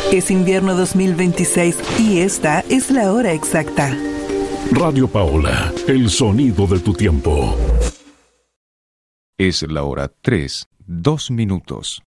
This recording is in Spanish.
Es invierno 2026 y esta es la hora exacta. Radio Paola, el sonido de tu tiempo. Es la hora 3:02.